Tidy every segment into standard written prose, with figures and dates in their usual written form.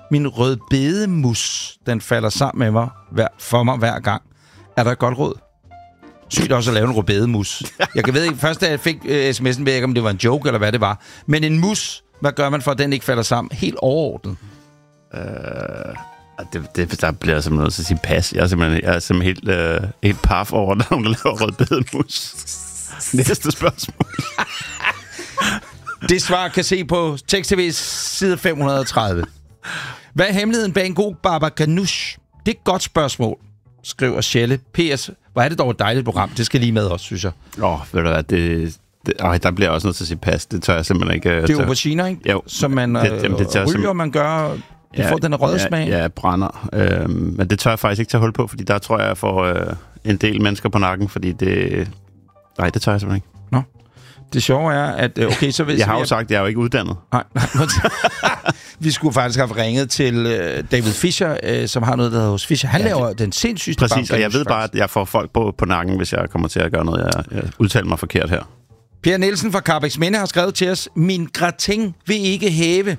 Min rødbedemus, den falder sammen med mig for mig hver gang. Er der et godt råd? Sygt også at lave en rødbedemus. Jeg ved ikke, først da jeg fik sms'en, ved jeg ikke, om det var en joke eller hvad det var. Men en mus, hvad gør man for, at den ikke falder sammen? Helt overordnet. Der bliver jeg simpelthen nødt til at sige pas. Jeg er simpelthen helt paf over, når nogen laver rødbedemus. Næste spørgsmål. Det svar kan se på Tekst-TV's side 530. Hvad er hemmeligheden bag en god baba ganoush? Det er et godt spørgsmål, skriver Shelle. PS, hvor er det dog et dejligt program. Det skal lige med os, synes jeg. Ved du hvad, der bliver også nødt til at sige pas. Det tør jeg simpelthen ikke. Det er auberginer, ikke? Jo. Som man ryger, man gør... Det får den røde smag. Ja, brænder. Men det tør jeg faktisk ikke tage hul på, fordi der tror jeg får en del mennesker på nakken, fordi det... Nej, det tør jeg simpelthen ikke. Nå. Det sjove er, at... Okay, så jeg har jo sagt, at jeg er jo ikke uddannet. Nej. Vi skulle faktisk have ringet til David Fischer, som har noget, der hedder hos Fischer. Han laver den sindssygste... Præcis, og jeg ved bare, at jeg får folk på nakken, hvis jeg kommer til at gøre noget. Jeg udtaler mig forkert her. Per Nielsen fra Karrebæksminde har skrevet til os, min gratin vil ikke hæve.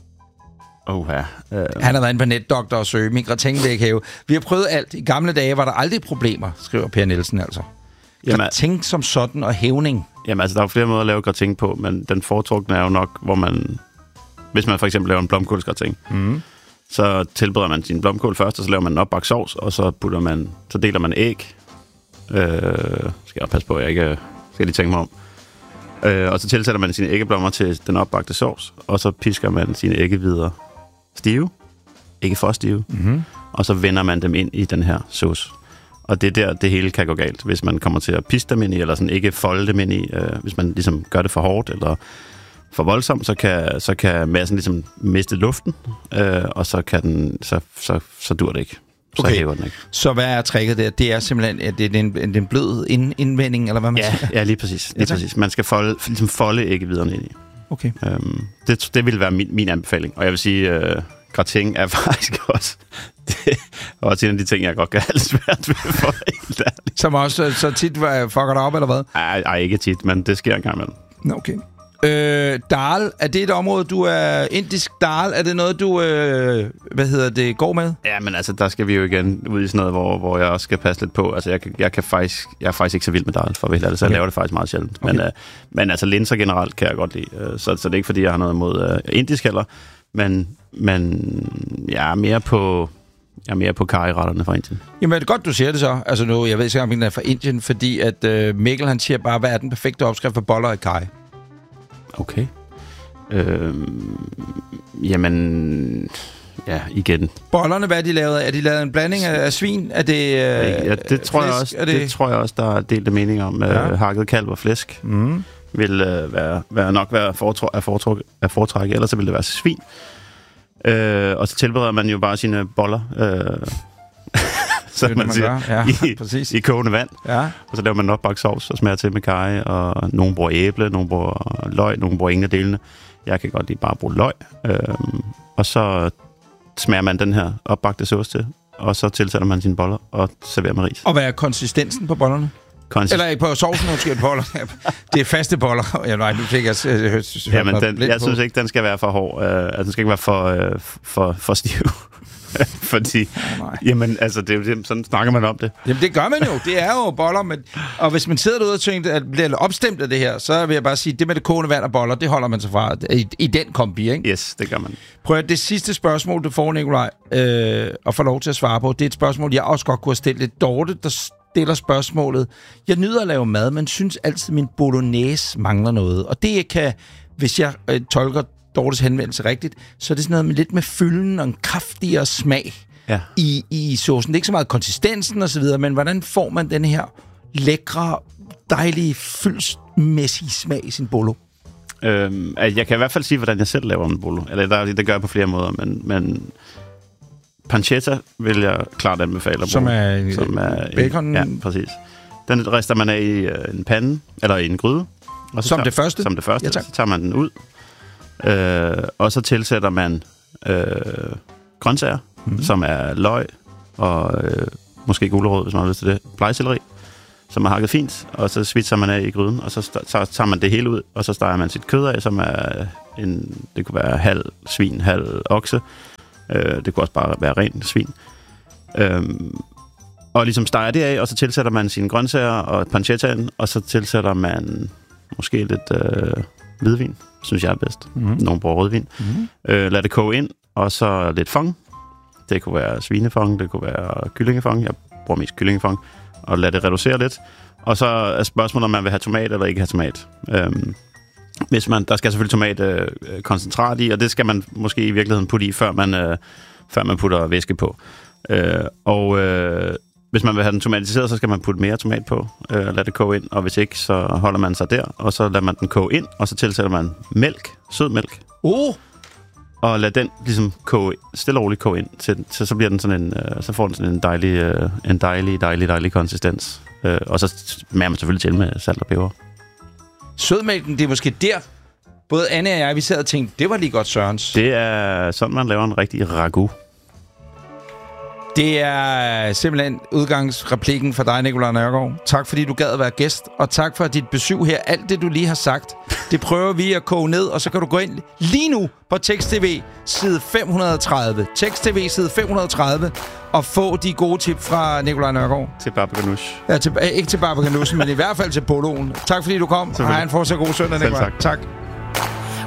Han har været inde på netdoktor og søge, min gratin vil ikke hæve. Vi har prøvet alt. I gamle dage var der aldrig problemer, skriver Per Nielsen altså. Gratin som sådan og hævning. Jamen altså, der er jo flere måder at lave gratin på, men den foretrukne er jo nok, hvor man... Hvis man for eksempel laver en blomkålsgratin, så tilbereder man sin blomkål først, og så laver man en opbagt sovs, og så deler man æg. Skal jeg passe på, at jeg ikke skal lige tænke mig om. Og så tilsætter man sine æggeblommer til den opbagte sovs, og så pisker man sine æggehvider stive, ikke for stive, og så vender man dem ind i den her sauce. Og det er der, det hele kan gå galt, hvis man kommer til at piske dem ind i, eller sådan ikke folde dem ind i. Hvis man ligesom gør det for hårdt, eller for voldsomt, så kan massen ligesom miste luften, og så kan så dur det ikke. Så hæver den ikke. Så hvad er tricket der? Det er simpelthen, at det er en blød indvending, eller hvad man siger? Ja, lige præcis. Præcis. Man skal folde æggehviderne ind i. Okay. Det vil være min anbefaling. Og jeg vil sige, gratin er faktisk også... Det er også en af de ting, jeg godt kan have lidt svært ved for helt ærligt. Som også så tit fucker dig op, eller hvad? Ej, ikke tit, men det sker en gang imellem. Okay. Dal, er det et område, du er... Indisk dal, er det noget, du... går med? Ja, men altså, der skal vi jo igen ud i sådan noget, hvor jeg også skal passe lidt på. Altså, jeg er faktisk ikke så vild med dal, for at være helt, så jeg laver det faktisk meget sjældent. Okay. Men altså, linser generelt kan jeg godt lide. Så det er ikke, fordi jeg har noget imod indisk heller. Men jeg er mere på... curryretterne fra Indien. Jamen, er det godt, du siger det så? Altså nu, jeg ved ikke, om den er fra Indien, fordi at Mikkel, han siger bare, hvad er den perfekte opskrift for boller i curry? Okay. Jamen... Ja, igen. Bollerne, hvad er de lavet af? Er de lavet en blanding af svin? Er det det tror jeg også. Det tror jeg også, der er delte meninger om. Hakket kalv og flæsk vil nok være at foretrække. Ellers så vil det være svin. Og så tilbereder man jo bare sine boller, som man siger, i kogende vand. Ja. Og så laver man en opbagt sovs og smager til med karry, og nogen bruger æble, nogen bruger løg, nogen bruger ingen af delene. Jeg kan godt lide bare at bruge løg. Og så smager man den her opbagte sauce til, og så tilsætter man sine boller og serverer med ris. Og hvad er konsistensen på bollerne? Eller på sovsen, måske boller. Det er faste boller. Ja, nej, nu fik jeg jeg synes ikke, den skal være for hård. Den skal ikke være for stiv. Fordi, jamen, altså, det er jo sådan snakker man om det. Jamen, det gør man jo. Det er jo boller. Og hvis man sidder derude og tænker, at bliver opstemt af det her, så vil jeg bare sige, det med det kogende vand og boller, det holder man sig fra i den kombi, ikke? Yes, det gør man. Prøv at det sidste spørgsmål, du får, Nikolaj, og får lov til at svare på, det er et spørgsmål, jeg også godt kunne have stillet lidt. Dorte, der stiller spørgsmålet. Jeg nyder at lave mad, men synes altid, min bolognese mangler noget. Og det kan, hvis jeg tolker Dortes henvendelse rigtigt, så er det sådan noget med lidt med fylden og en kraftigere smag i saucen. Det er ikke så meget konsistensen og så videre, men hvordan får man den her lækre, dejlige, fyldsmæssige smag i sin bolo? Jeg kan i hvert fald sige, hvordan jeg selv laver en bolo. Eller det gør jeg på flere måder, men pancetta vil jeg klart anbefale. Som er bacon? Ja, præcis. Den rister man af i en pande, eller i en gryde. Og så det første? Som det første. Ja, så tager man den ud. Og så tilsætter man grøntsager, som er løg og måske gulerod, hvis man har lyst til det. Blegselleri, som er hakket fint, og så svitser man af i gryden, og så tager man det hele ud, og så steger man sit kød af, som er det kunne være halv svin, halv okse, Det kunne også bare være ren svin. Og ligesom steger det af, og så tilsætter man sine grøntsager og pancetta ind, og så tilsætter man måske lidt hvidvin, synes jeg er bedst. Nogle bruger rødvin. Lad det koge ind, og så lidt fong. Det kunne være svinefong, det kunne være kyllingefong. Jeg bruger mest kyllingefong. Og lad det reducere lidt. Og så er spørgsmålet, om man vil have tomat eller ikke have tomat. Der skal selvfølgelig tomatkoncentrat i, og det skal man måske i virkeligheden putte i, før man putter væske på. Hvis man vil have den tomatiseret, så skal man putte mere tomat på, lad det koge ind, og hvis ikke, så holder man sig der, og så lader man den koge ind, og så tilsætter man mælk, sød mælk. Og lad den ligesom stille og roligt koge ind, så bliver den sådan så får den sådan en dejlig konsistens. Og så smager man selvfølgelig til med salt og peber. Sødmælken, det er måske der, både Anne og jeg, vi sad og tænkte, det var lige godt Sørens. Det er sådan, man laver en rigtig ragu. Det er simpelthen udgangsreplikken for dig, Nicolai Nørgaard. Tak, fordi du gad at være gæst, og tak for dit besøg her. Alt det, du lige har sagt, det prøver vi at koge ned, og så kan du gå ind lige nu på Tekst-TV side 530. Tekst-TV side 530, og få de gode tip fra Nicolai Nørgaard. Til Baba Ganoush. Ja, ikke til Baba Ganoush, men i hvert fald til poloen. Tak, fordi du kom, og have en fortsat god søndag, Nicolai. Tak.